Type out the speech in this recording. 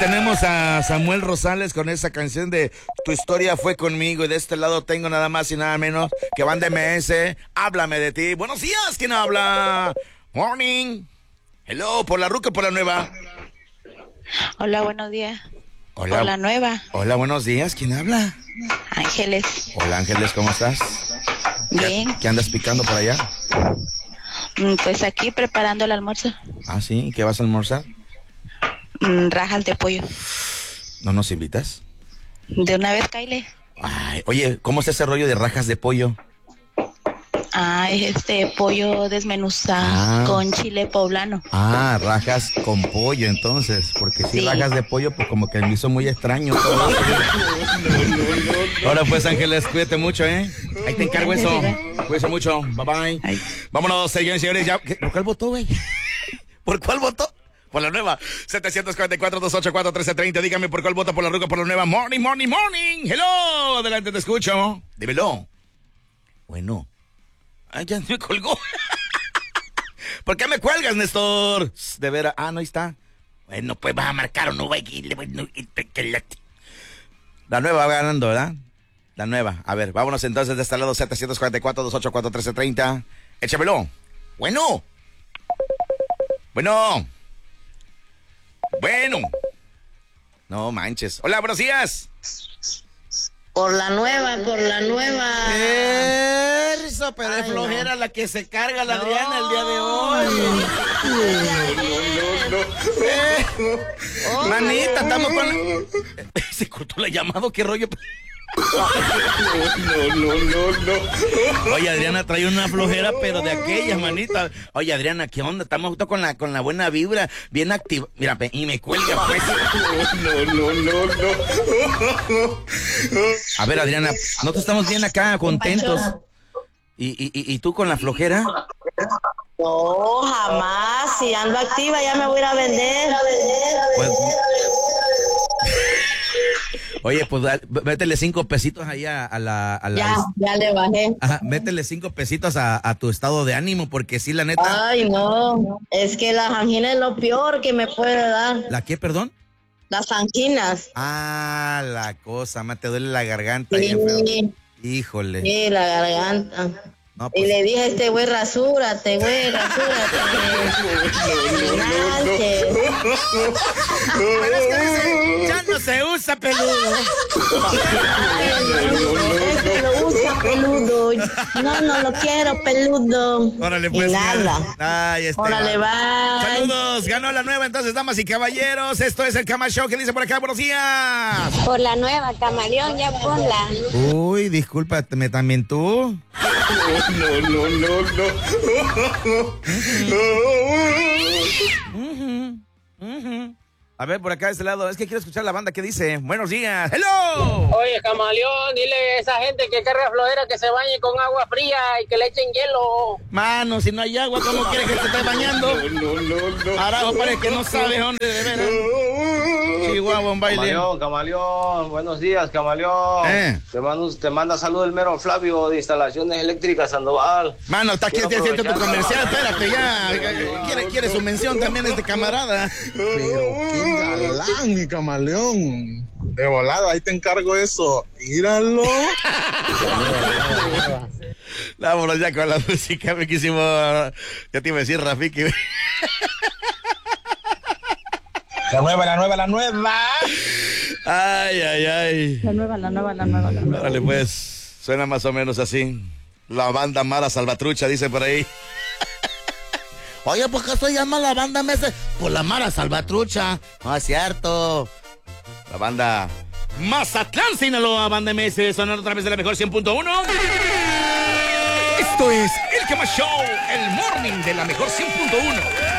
tenemos a Samuel Rosales con esa canción de Tu historia fue conmigo. Y de este lado tengo nada más y nada menos que Banda MS. Háblame de ti. Buenos días, ¿quién habla? Morning. Hello, ¿por la ruca o por la nueva? Hola, buenos días. Hola. Por la nueva. Hola, buenos días, ¿quién habla? Ángeles. Hola, Ángeles, ¿cómo estás? Bien. ¿Qué andas picando por allá? Pues aquí preparando el almuerzo. Ah, sí, ¿qué vas a almorzar? Rajas de pollo. ¿No nos invitas? De una vez, Kyle. Ay, oye, ¿cómo es ese rollo de rajas de pollo? Es pollo desmenuzado con chile poblano. Ah, rajas con pollo, entonces, porque si rajas de pollo, pues como que me hizo muy extraño todo. Ahora pues, Ángeles, cuídate mucho, ¿eh? Ahí te encargo eso. Cuídate mucho, bye bye. Ay. Vámonos, señores, ya. ¿Por cuál votó, güey? ¿Por cuál votó? Por la nueva. 744-284-1330. Dígame por cuál vota, por la ruca, por la nueva. Morning, morning, morning. Hello, adelante, te escucho. Dímelo. Bueno. Ay, ya me colgó. ¿Por qué me cuelgas, Néstor? De veras. No, ahí está. Bueno, pues vas a marcar o no, güey. La nueva va ganando, ¿verdad? La nueva. A ver, vámonos entonces de este lado. 744-284-1330. Échamelo. Bueno. Bueno. No manches. Hola, buenos días. Por la nueva. Eso, pero es flojera la que se carga la Adriana el día de hoy. No. Manita, estamos con... Se cortó la llamada, ¿qué rollo? No. Oye, Adriana trae una flojera, pero de aquellas, manita. Oye, Adriana, ¿qué onda? Estamos justo con la buena vibra, bien activa. Mira, y me cuelga, pues. No. A ver, Adriana, nosotros estamos bien acá, contentos. ¿Y tú con la flojera? No, jamás. Si ando activa ya me voy a ir a vender. Pues... Oye, pues métele 5 pesitos ahí a la... Ya le bajé. Ajá, métele 5 pesitos a tu estado de ánimo, porque sí, la neta... Ay, no, es que las anginas es lo peor que me puede dar. ¿La qué, perdón? Las anginas. La cosa, te duele la garganta. Sí. Híjole. Sí, la garganta. No, pues... Y le dije a este güey, rasúrate. Pero es que dice, ya no se usa peludo. Lo usa peludo. No lo quiero peludo. Órale, pues. Y nada. Órale, bye. Saludos, ganó la nueva entonces, damas y caballeros. Esto es el Cama Show. ¿Qué dice por acá? Buenos días. Por la nueva, Camaleón, ya ponla. Uy, discúlpame también tú. No. A ver, por acá de este lado, es que quiero escuchar la banda que dice, buenos días, hello. Oye, Camaleón, dile a esa gente que carga flojera que se bañe con agua fría y que le echen hielo. Mano, si no hay agua, ¿cómo quieres que te esté bañando? No. Arajo, parece que no sabes dónde, de veras. Chihuahua, un baile. Camaleón, buenos días, Camaleón. Te manda salud el mero Flavio de Instalaciones Eléctricas Sandoval. Mano, está aquí haciendo tu comercial, espérate ya. Quiere su mención también este camarada. Pero galán, mi Camaleón. De volado, ahí te encargo eso. Míralo. Vámonos ya con la música, me quisimos. Ya te iba a decir, Rafiki. La nueva. Ay. La nueva. Órale, pues, suena más o menos así. La banda Mara Salvatrucha, dice por ahí. Oye, ¿por qué se llama la banda MS? Por la Mara Salvatrucha. No es cierto. La banda Mazatlán, Sinaloa, banda MS, sonando otra vez de la mejor 100.1. Esto es el Cama Show, el morning de la mejor 100.1.